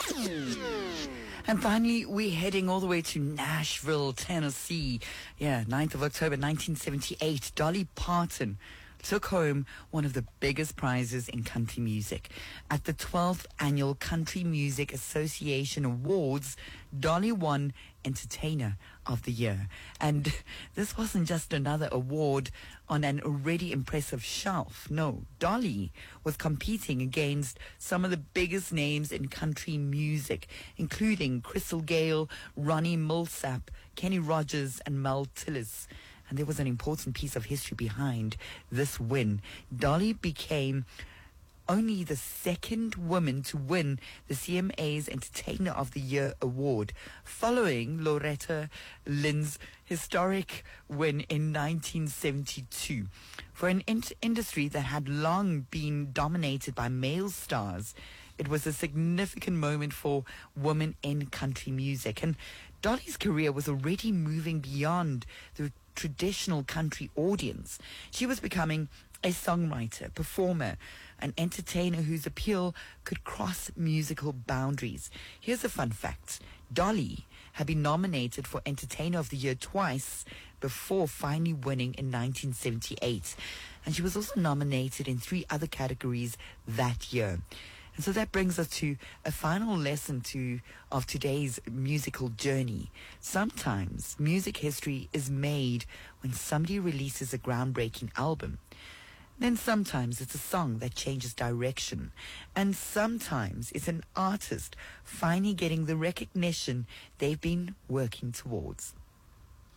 And finally, we're heading all the way to Nashville, Tennessee. Yeah, 9th of October, 1978. Dolly Parton took home one of the biggest prizes in country music. At the 12th Annual Country Music Association Awards, Dolly won Entertainer of the Year. And this wasn't just another award on an already impressive shelf. No, Dolly was competing against some of the biggest names in country music, including Crystal Gayle, Ronnie Millsap, Kenny Rogers, and Mel Tillis. And there was an important piece of history behind this win. Dolly became only the second woman to win the CMA's Entertainer of the Year award, following Loretta Lynn's historic win in 1972. For an industry that had long been dominated by male stars, it was a significant moment for women in country music. And Dolly's career was already moving beyond the traditional country audience. She was becoming a songwriter, performer, an entertainer whose appeal could cross musical boundaries. Here's a fun fact. Dolly had been nominated for Entertainer of the Year twice before finally winning in 1978. And she was also nominated in 3 other categories that year. And so that brings us to a final lesson of today's musical journey. Sometimes music history is made when somebody releases a groundbreaking album. Then sometimes it's a song that changes direction. And sometimes it's an artist finally getting the recognition they've been working towards.